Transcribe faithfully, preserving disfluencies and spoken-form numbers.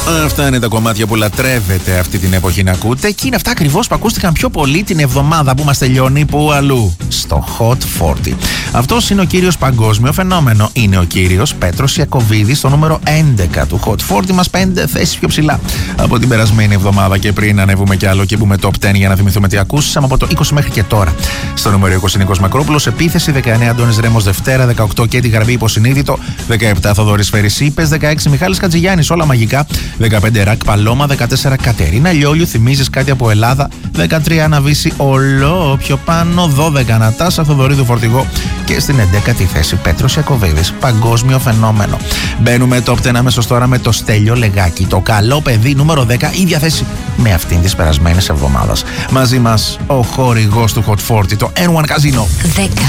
Αυτά είναι τα κομμάτια που λατρεύετε αυτή την εποχή να ακούτε και είναι αυτά ακριβώς που ακούστηκαν πιο πολύ την εβδομάδα που μας τελειώνει. Που αλλού? Στο Hot σαράντα. Αυτός είναι ο κύριος παγκόσμιο φαινόμενο. Είναι ο κύριος Πέτρος Ιακωβίδης, στο νούμερο έντεκα του Hot σαράντα μας, πέντε θέσεις πιο ψηλά από την περασμένη εβδομάδα. Και πριν ανέβουμε κι άλλο και μπούμε top δέκα για να θυμηθούμε τι ακούσαμε από το είκοσι μέχρι και τώρα. Στο νούμερο είκοσι Νίκος Μακρόπουλος, επίθεση. Δεκαεννέα Αντώνης Ρέμος Δευτέρα. Δεκαοκτώ και τη Γαρμπή Υποσυνείδητο. Δεκαεπτά Θοδωρής Φερησίπες. Δεκαέξι Μιχάλης Κατζηγιάννης, όλα μαγικά. Δεκαπέντε Ρακ Παλώμα. Δεκατέσσερα Κατερίνα Λιόλιου, θυμίζεις κάτι από Ελλάδα. Δεκατρία Αναβίση Ολό πιο πάνω. δώδεκα Νατάσα Θοδωρίδου Φορτηγό. Και στην εντέκατη θέση Πέτρος Ιακωβίδης, παγκόσμιο φαινόμενο. Μπαίνουμε top δέκα αμέσως τώρα με το Στέλιο Λεγάκη. Το καλό παιδί, νούμερο δέκα, ίδια θέση με αυτήν της περασμένης εβδομάδας. Μαζί μας ο χορηγός του Hot σαράντα, το N ένα Casino. δέκα.